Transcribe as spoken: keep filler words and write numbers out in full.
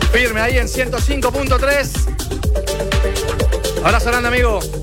Firme ahí en ciento cinco punto tres. Abrazo grande, amigo.